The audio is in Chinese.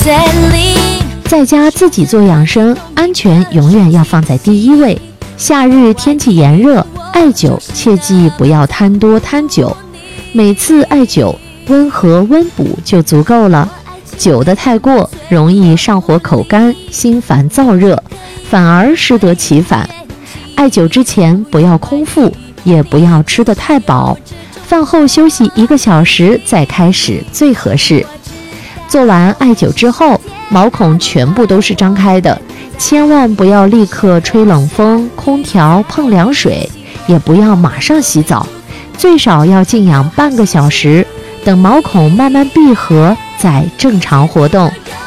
在家自己做养生，安全永远要放在第一位。夏日天气炎热，艾灸切记不要贪多贪久，每次艾灸温和温补就足够了。灸得太过，容易上火口干、心烦燥热，反而适得其反。艾灸之前不要空腹，也不要吃得太饱，饭后休息1个小时再开始最合适。做完艾灸之后，毛孔全部都是张开的，千万不要立刻吹冷风、空调、碰凉水，也不要马上洗澡，最少要静养半个小时，等毛孔慢慢闭合再正常活动。